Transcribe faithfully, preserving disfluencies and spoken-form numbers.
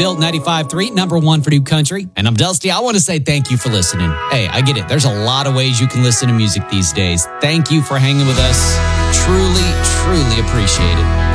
Built ninety-five point three, number one for New Country. And I'm Dusty. I want to say thank you for listening. Hey, I get it. There's a lot of ways you can listen to music these days. Thank you for hanging with us. Truly, truly appreciate it.